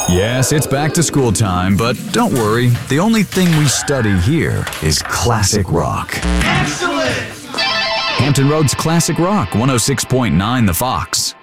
Yes, it's back to school time, but don't worry. The only thing we study here is classic rock. Excellent! Hampton Roads Classic Rock, 106.9 The Fox.